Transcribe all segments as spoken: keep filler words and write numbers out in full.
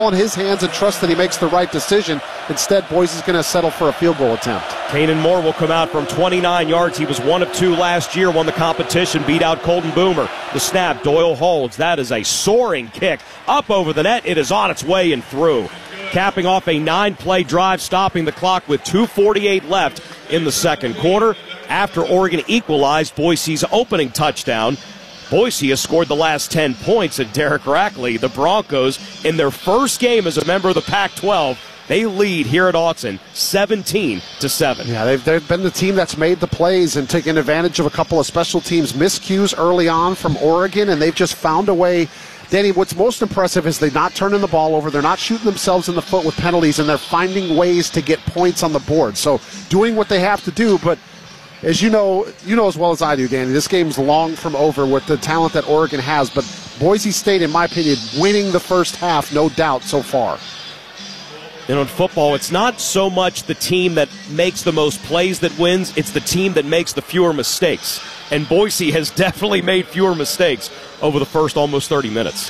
in his hands and trust that he makes the right decision. Instead, Boise's going to settle for a field goal attempt. Kanan Moore will come out from twenty-nine yards. He was one of two last year, won the competition, beat out Colton Boomer. The snap, Doyle holds. That is a soaring kick up over the net. It is on its way and through. Capping off a nine-play drive, stopping the clock with two forty-eight left in the second quarter. After Oregon equalized Boise's opening touchdown, Boise has scored the last ten points at Derek Rackley. The Broncos, in their first game as a member of the Pac twelve, they lead here at Autzen seventeen to seven. Yeah, they've, they've been the team that's made the plays and taken advantage of a couple of special teams miscues early on from Oregon, and they've just found a way. Danny, what's most impressive is they're not turning the ball over. They're not shooting themselves in the foot with penalties, and they're finding ways to get points on the board. So doing what they have to do, but as you know, you know as well as I do, Danny, this game's long from over with the talent that Oregon has. But Boise State, in my opinion, winning the first half, no doubt, so far. And on football, it's not so much the team that makes the most plays that wins. It's the team that makes the fewer mistakes. And Boise has definitely made fewer mistakes over the first almost thirty minutes.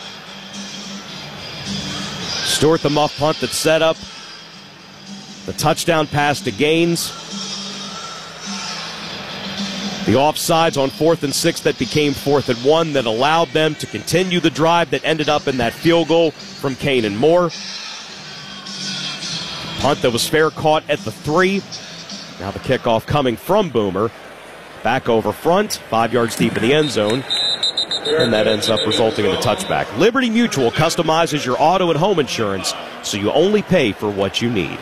Stewart, the muff punt that's set up. The touchdown pass to Gaines. The offsides on fourth and six that became fourth and one that allowed them to continue the drive that ended up in that field goal from Kanan Moore. Punt that was fair caught at the three. Now the kickoff coming from Boomer. Back over front, five yards deep in the end zone. And that ends up resulting in a touchback. Liberty Mutual customizes your auto and home insurance so you only pay for what you need.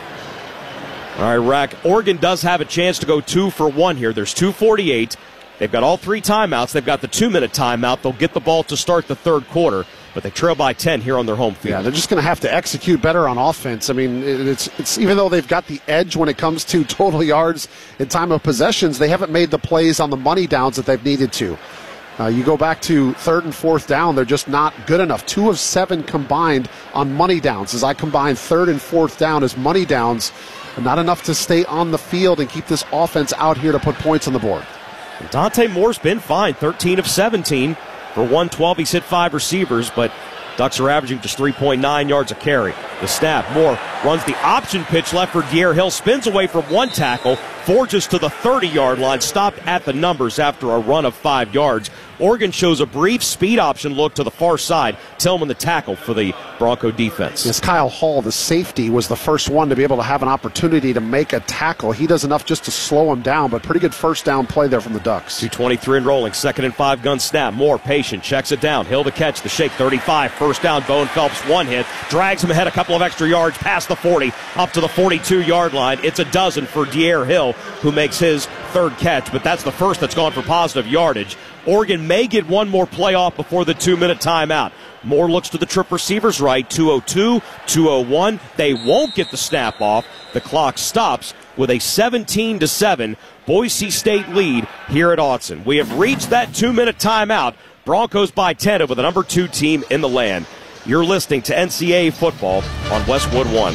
All right, Rack, Oregon does have a chance to go two for one here. There's two forty-eight. They've got all three timeouts. They've got the two-minute timeout. They'll get the ball to start the third quarter, but they trail by ten here on their home field. Yeah, they're just going to have to execute better on offense. I mean, it's it's even though they've got the edge when it comes to total yards in time of possessions, they haven't made the plays on the money downs that they've needed to. Uh, you go back to third and fourth down, they're just not good enough. Two of seven combined on money downs. As I combine third and fourth down as money downs, not enough to stay on the field and keep this offense out here to put points on the board. And Dante Moore's been fine, thirteen of seventeen for one twelve. He's hit five receivers, but Ducks are averaging just three point nine yards a carry. The snap, Moore runs the option pitch left for De'Aaron Hill, spins away from one tackle, forges to the thirty-yard line, stopped at the numbers after a run of five yards. Oregon shows a brief speed option look to the far side. Tillman the tackle for the Bronco defense. Yes, Kyle Hall, the safety, was the first one to be able to have an opportunity to make a tackle. He does enough just to slow him down, but pretty good first down play there from the Ducks. two twenty-three and rolling, second and five gun snap. Moore patient, checks it down. Hill to catch, the shake, thirty-five, first down. Bowen Phelps one hit, drags him ahead a couple of extra yards past the forty, up to the forty-two-yard line. It's a dozen for De'Aaron Hill, who makes his third catch, but that's the first that's gone for positive yardage. Oregon may get one more play off before the two-minute timeout. Moore looks to the trip receivers right, two oh two, two oh one. They won't get the snap off. The clock stops with a seventeen to seven Boise State lead here at Autzen. We have reached that two-minute timeout. Broncos by ten over the number two team in the land. You're listening to N C double A football on Westwood One.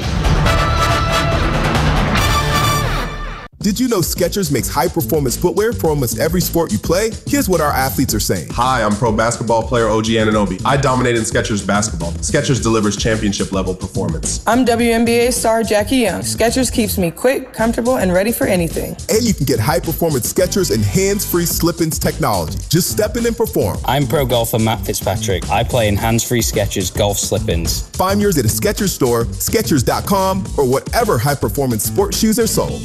Did you know Skechers makes high-performance footwear for almost every sport you play? Here's what our athletes are saying. Hi, I'm pro basketball player O G Anunoby. I dominate in Skechers basketball. Skechers delivers championship-level performance. I'm W N B A star Jackie Young. Skechers keeps me quick, comfortable, and ready for anything. And you can get high-performance Skechers and hands-free slip-ins technology. Just step in and perform. I'm pro golfer Matt Fitzpatrick. I play in hands-free Skechers golf slip-ins. Find yours at a Skechers store, Skechers dot com, or whatever high-performance sports shoes are sold.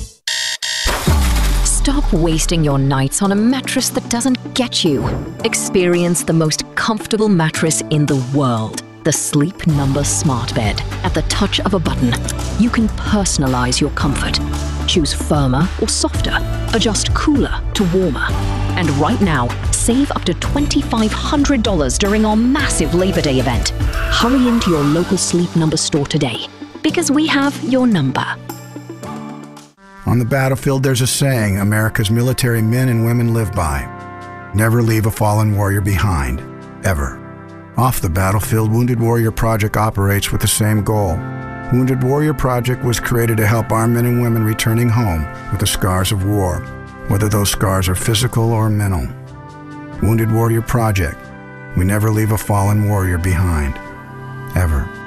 Stop wasting your nights on a mattress that doesn't get you. Experience the most comfortable mattress in the world. The Sleep Number Smart Bed. At the touch of a button, you can personalize your comfort. Choose firmer or softer. Adjust cooler to warmer. And right now, save up to twenty-five hundred dollars during our massive Labor Day event. Hurry into your local Sleep Number store today, because we have your number. On the battlefield, there's a saying America's military men and women live by. Never leave a fallen warrior behind, ever. Off the battlefield, Wounded Warrior Project operates with the same goal. Wounded Warrior Project was created to help our men and women returning home with the scars of war, whether those scars are physical or mental. Wounded Warrior Project. We never leave a fallen warrior behind, ever.